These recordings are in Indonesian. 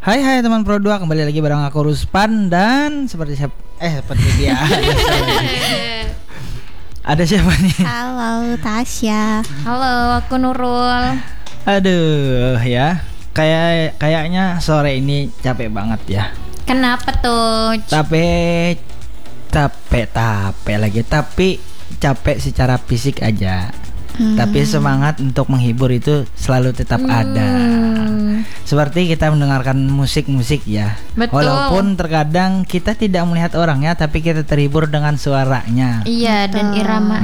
Hai teman Pro 2, kembali lagi bareng aku Ruspan dan seperti dia. Ada siapa nih? Halo Tasya. Halo, aku Nurul. Aduh ya, kayaknya sore ini capek banget ya. Kenapa tuh? Capek lagi, tapi capek secara fisik aja. Tapi semangat untuk menghibur itu selalu tetap ada. Seperti kita mendengarkan musik-musik ya. Betul. Walaupun terkadang kita tidak melihat orangnya, tapi kita terhibur dengan suaranya. Iya, dan irama.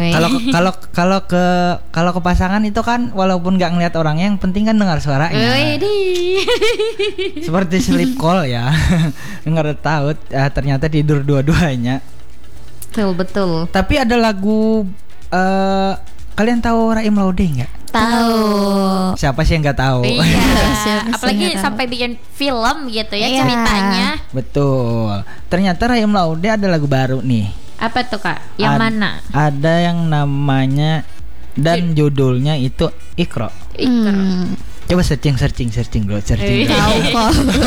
Kalau ke pasangan itu kan walaupun nggak ngelihat orangnya, yang penting kan dengar suaranya. Seperti sleep call ya. Dengar tahu ternyata tidur dua-duanya. Betul. Tapi ada lagu kalian tahu Raim Laude nggak? Tahu. Siapa sih yang nggak tahu? Iya. Apalagi sampai bikin film gitu ya ceritanya. Betul. Ternyata Raim Laude ada lagu baru nih. Apa tuh Kak? Yang mana? Ada yang namanya dan judulnya itu Iqra. Coba searching dulu, searching. Tahu kok.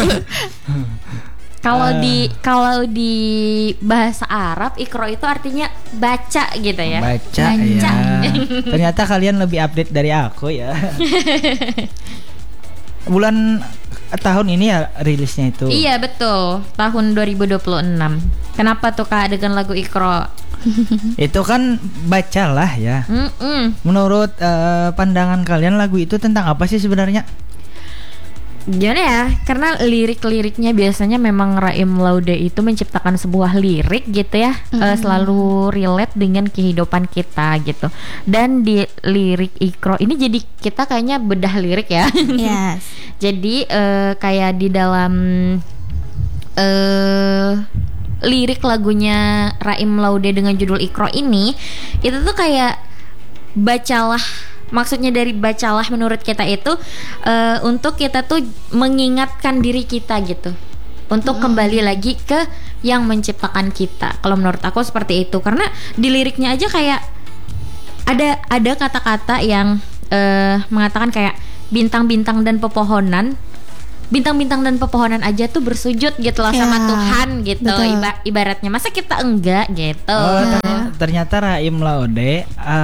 Kalau di bahasa Arab, Iqra itu artinya baca gitu ya. Baca. Ya. Ternyata kalian lebih update dari aku ya. Bulan tahun ini ya rilisnya itu. Iya betul, tahun 2026. Kenapa tuh Kak dengan lagu Iqra? Itu kan bacalah ya. Menurut pandangan kalian lagu itu tentang apa sih sebenarnya? Gimana ya? Karena lirik-liriknya biasanya memang Raim Laude itu menciptakan sebuah lirik gitu ya, selalu relate dengan kehidupan kita gitu. Dan di lirik Iqra ini jadi kita kayaknya bedah lirik ya. Yes. Jadi kayak di dalam lirik lagunya Raim Laude dengan judul Iqra ini, itu tuh kayak bacalah. Maksudnya dari bacalah menurut kita itu untuk kita tuh mengingatkan diri kita gitu, untuk kembali lagi ke yang menciptakan kita. Kalau menurut aku seperti itu, karena di liriknya aja kayak ada kata-kata yang mengatakan kayak bintang-bintang dan pepohonan aja tuh bersujud gitu loh sama Tuhan gitu. Ibaratnya masa kita enggak gitu. Ternyata Raim Laude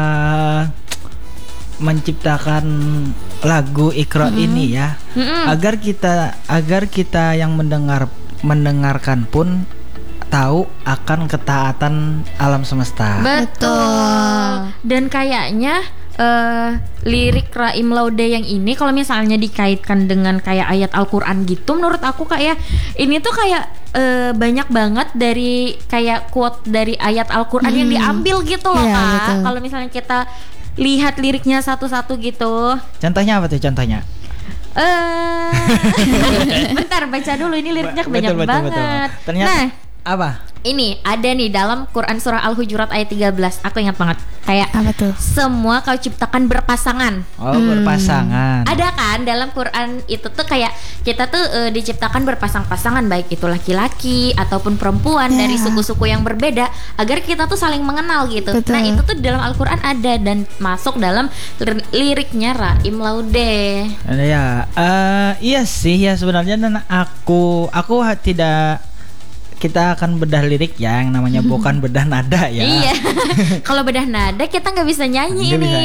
menciptakan lagu Iqra ini ya, agar kita yang mendengarkan pun tahu akan ketaatan alam semesta. Betul. Dan kayaknya lirik Raim Laude yang ini kalau misalnya dikaitkan dengan kayak ayat Al-Qur'an gitu, menurut aku kayak ini tuh kayak banyak banget dari kayak quote dari ayat Al-Qur'an yang diambil gitu loh Kak. Kalau misalnya kita lihat liriknya satu-satu gitu. Contohnya apa tuh contohnya? Bentar baca dulu, ini liriknya banyak banget. Ternyata apa? Ini ada nih dalam Quran surah Al-Hujurat ayat 13. Aku ingat banget. Kayak apa tuh? Semua kau ciptakan berpasangan. Oh, berpasangan. Ada kan dalam Quran itu tuh kayak kita tuh diciptakan berpasang-pasangan, baik itu laki-laki ataupun perempuan dari suku-suku yang berbeda, agar kita tuh saling mengenal gitu. Betul. Nah, itu tuh dalam Al-Qur'an ada dan masuk dalam liriknya Raim Laude. Ya, iya sih ya sebenarnya, dan aku tidak. Kita akan bedah lirik ya, yang namanya bukan bedah nada ya. Iya. Kalau bedah nada kita nggak bisa nyanyi nih.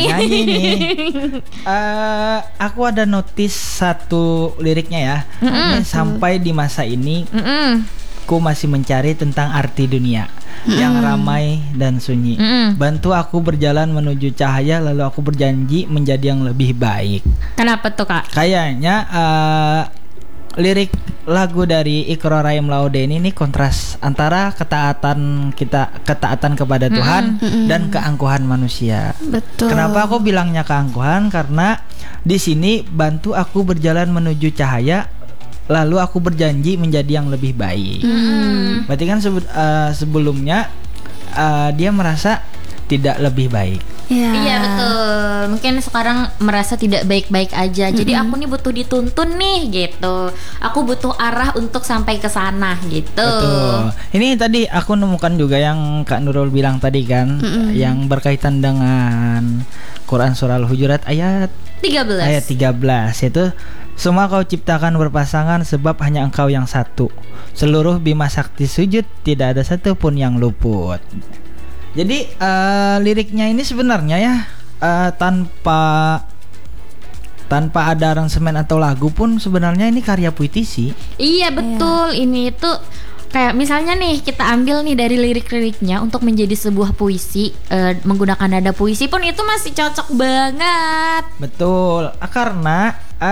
Aku ada notice satu liriknya ya. Sampai di masa ini, ku masih mencari tentang arti dunia yang ramai dan sunyi. Bantu aku berjalan menuju cahaya, lalu aku berjanji menjadi yang lebih baik. Kenapa tuh Kak? Kayaknya lirik lagu dari Iqra Raim Laude ini kontras antara ketaatan kepada Tuhan dan keangkuhan manusia. Betul. Kenapa aku bilangnya keangkuhan? Karena di sini bantu aku berjalan menuju cahaya, lalu aku berjanji menjadi yang lebih baik. Berarti kan sebelumnya dia merasa tidak lebih baik. Iya betul. Mungkin sekarang merasa tidak baik-baik aja. Jadi aku nih butuh dituntun nih gitu. Aku butuh arah untuk sampai ke sana gitu. Betul. Ini tadi aku nemukan juga yang Kak Nurul bilang tadi kan, yang berkaitan dengan Quran surah Al-Hujurat ayat 13. Ayat 13 itu semua kau ciptakan berpasangan sebab hanya engkau yang satu. Seluruh bima sakti sujud, tidak ada satupun yang luput. Jadi liriknya ini sebenarnya ya tanpa ada aransemen atau lagu pun sebenarnya ini karya puitisi. Iya betul, ini itu kayak misalnya nih kita ambil nih dari lirik-liriknya untuk menjadi sebuah puisi, menggunakan nada puisi pun itu masih cocok banget. Betul, karena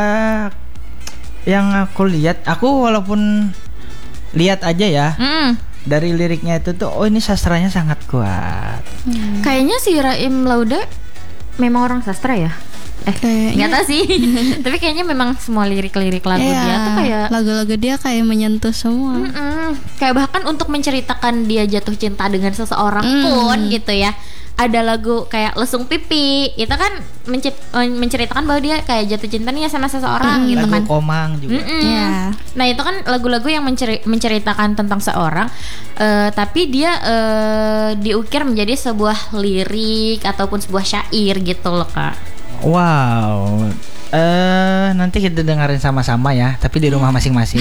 yang aku lihat, aku walaupun lihat aja ya dari liriknya itu tuh, oh ini sastranya sangat kuat. Kayaknya si Raim Laude memang orang sastra ya? Nggak tahu sih. Tapi kayaknya memang semua lirik-lirik lagu dia tuh kayak lagu-lagu dia kayak menyentuh semua. Kayak bahkan untuk menceritakan dia jatuh cinta dengan seseorang pun gitu ya. Ada lagu kayak Lesung Pipi, itu kan menceritakan bahwa dia kayak jatuh cinta nih sama seseorang gitu kan. Lagu Komang juga. Nah itu kan lagu-lagu yang menceritakan tentang seorang, tapi dia diukir menjadi sebuah lirik ataupun sebuah syair gitu loh Kak. Wow. Nanti kita dengerin sama-sama ya, tapi di rumah masing-masing.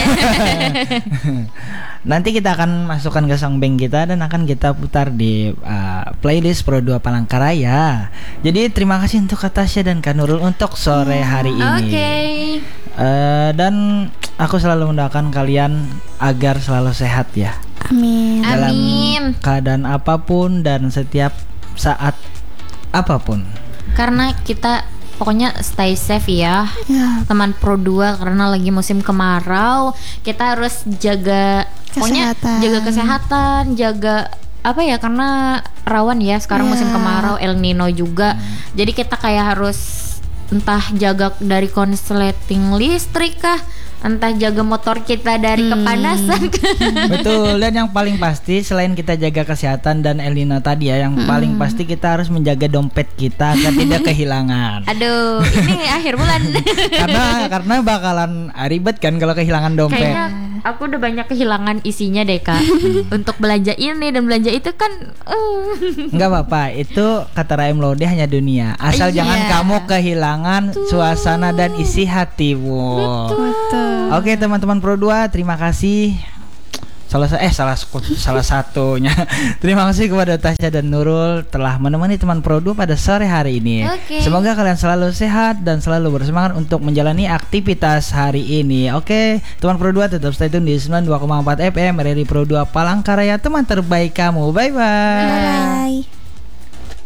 Nanti kita akan masukkan ke songbank kita dan akan kita putar di playlist Pro 2 Palangkaraya. Jadi terima kasih untuk Kak Tasya dan Kak Nurul untuk sore hari ini. Dan aku selalu mendoakan kalian agar selalu sehat ya. Amin. Dalam keadaan apapun dan setiap saat apapun. Karena kita pokoknya stay safe ya, teman Pro 2, karena lagi musim kemarau. Kita harus jaga kesehatan, jaga apa ya, karena rawan ya sekarang musim kemarau, El Nino juga. Jadi kita kayak harus entah jaga dari konsleting listrik kah, entah jaga motor kita dari kepanasan. Betul, dan yang paling pasti selain kita jaga kesehatan dan El Nino tadi ya, yang paling pasti kita harus menjaga dompet kita agar tidak kehilangan. Aduh, ini akhir bulan. karena bakalan ribet kan kalau kehilangan dompet. Kayaknya aku udah banyak kehilangan isinya deh Kak. Untuk belanja ini dan belanja itu kan Enggak apa-apa, itu kata Raim Laude hanya dunia. Asal jangan kamu kehilangan suasana dan isi hatimu. Betul. Oke teman-teman Pro 2, terima kasih. Salah satunya. Terima kasih kepada Tasya dan Nurul telah menemani teman Pro 2 pada sore hari ini. Semoga kalian selalu sehat dan selalu bersemangat untuk menjalani aktivitas hari ini. Oke, teman Pro 2 tetap stay tune di 92,4 FM RRI Pro 2 Palangkaraya, teman terbaik kamu. Bye bye. Bye.